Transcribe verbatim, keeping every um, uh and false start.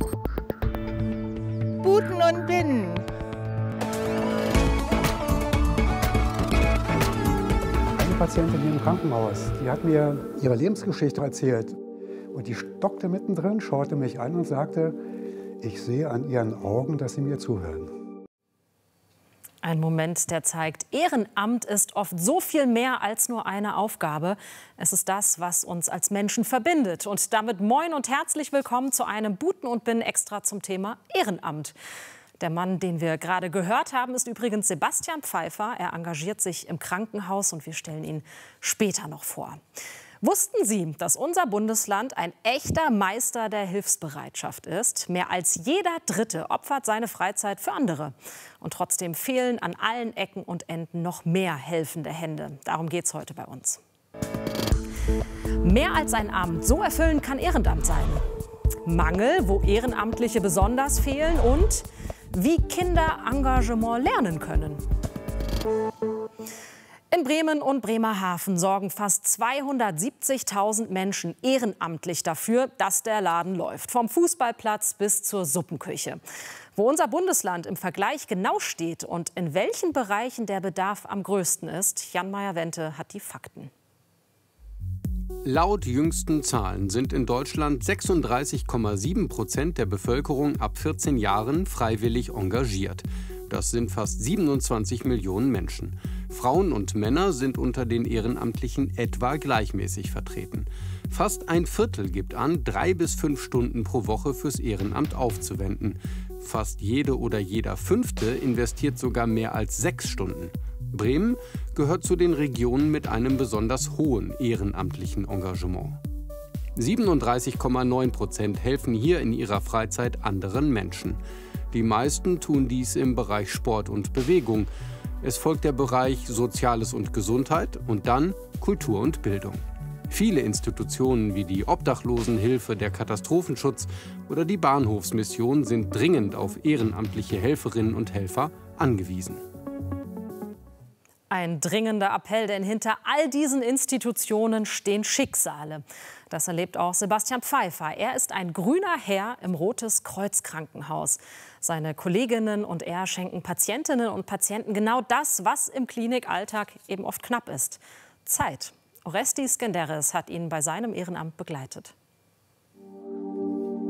Buten und Binnen. Eine Patientin hier im Krankenhaus, die hat mir ihre Lebensgeschichte erzählt. Und die stockte mittendrin, schaute mich an und sagte, ich sehe an ihren Augen, dass sie mir zuhören. Ein Moment, der zeigt, Ehrenamt ist oft so viel mehr als nur eine Aufgabe. Es ist das, was uns als Menschen verbindet. Und damit moin und herzlich willkommen zu einem Buten und Binnen extra zum Thema Ehrenamt. Der Mann, den wir gerade gehört haben, ist übrigens Sebastian Pfeiffer. Er engagiert sich im Krankenhaus und wir stellen ihn später noch vor. Wussten Sie, dass unser Bundesland ein echter Meister der Hilfsbereitschaft ist? Mehr als jeder Dritte opfert seine Freizeit für andere. Und trotzdem fehlen an allen Ecken und Enden noch mehr helfende Hände. Darum geht es heute bei uns. Mehr als ein Amt, so erfüllend kann Ehrenamt sein. Mangel, wo Ehrenamtliche besonders fehlen und wie Kinder Engagement lernen können. In Bremen und Bremerhaven sorgen fast zweihundertsiebzigtausend Menschen ehrenamtlich dafür, dass der Laden läuft. Vom Fußballplatz bis zur Suppenküche. Wo unser Bundesland im Vergleich genau steht und in welchen Bereichen der Bedarf am größten ist, Jan Meyer-Wente hat die Fakten. Laut jüngsten Zahlen sind in Deutschland sechsunddreißig Komma sieben Prozent der Bevölkerung ab vierzehn Jahren freiwillig engagiert. Das sind fast siebenundzwanzig Millionen Menschen. Frauen und Männer sind unter den Ehrenamtlichen etwa gleichmäßig vertreten. Fast ein Viertel gibt an, drei bis fünf Stunden pro Woche fürs Ehrenamt aufzuwenden. Fast jede oder jeder Fünfte investiert sogar mehr als sechs Stunden. Bremen gehört zu den Regionen mit einem besonders hohen ehrenamtlichen Engagement. siebenunddreißig Komma neun Prozent helfen hier in ihrer Freizeit anderen Menschen. Die meisten tun dies im Bereich Sport und Bewegung. Es folgt der Bereich Soziales und Gesundheit und dann Kultur und Bildung. Viele Institutionen wie die Obdachlosenhilfe, der Katastrophenschutz oder die Bahnhofsmission sind dringend auf ehrenamtliche Helferinnen und Helfer angewiesen. Ein dringender Appell, denn hinter all diesen Institutionen stehen Schicksale. Das erlebt auch Sebastian Pfeiffer. Er ist ein grüner Herr im Rotes Kreuz Krankenhaus. Seine Kolleginnen und er schenken Patientinnen und Patienten genau das, was im Klinikalltag eben oft knapp ist: Zeit. Orestis Genderes hat ihn bei seinem Ehrenamt begleitet.